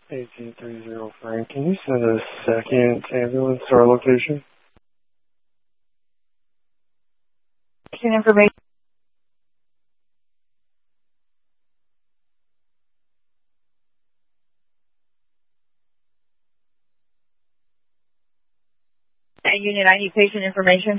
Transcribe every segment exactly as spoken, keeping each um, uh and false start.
eighteen thirty Frank. Can you send a second ambulance to our location? Information. Unit, I need patient information.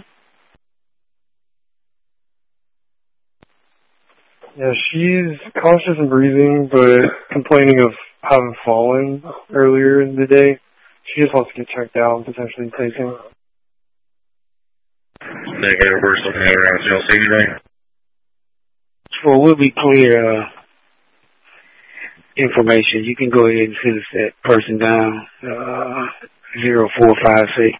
Yeah, she's conscious and breathing, but complaining of having fallen earlier in the day. She just wants to get checked out and potentially taken. Negative, we're still having around L C today. Well, we'll be clear uh, information. You can go ahead and send us that person down, uh, zero four five six.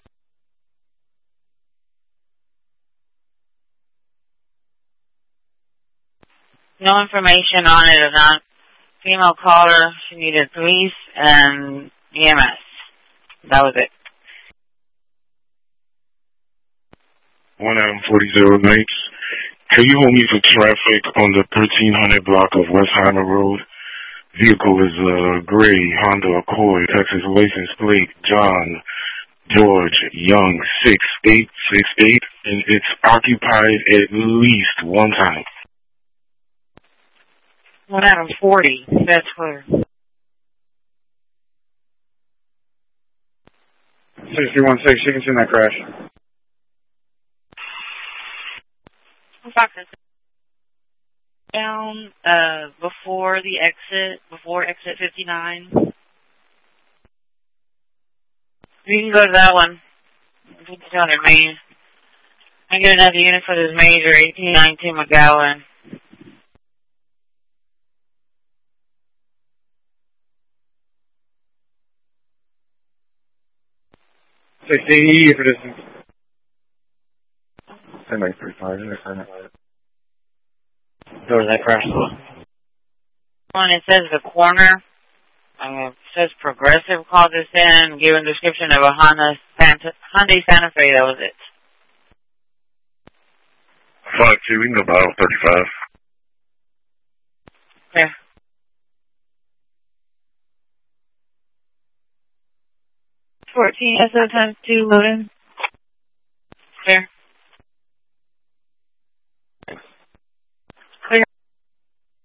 No information on it. A non female caller. She needed police and E M S. That was it. one Adam forty Mates. Can you hold me for traffic on the thirteen hundred block of Westheimer Road? Vehicle is a gray Honda Accord, Texas license plate, John George Young, six eight six eight, and it's occupied at least one time. one Adam forty. That's clear. sixty-one six, you can see that crash. Down uh, before the exit, before exit fifty-nine. You can go to that one. fifty-two hundred Main. I get another unit for this major, eighteen nineteen McGowan. sixteen E for distance. ten nine three five. Go to that crash. When it says the corner, I mean, it says Progressive called this in, gave a description of a Honda Santa, Hyundai Santa Fe. That was it. five two, we can go about thirty-five. Okay. fourteen S O times two loading.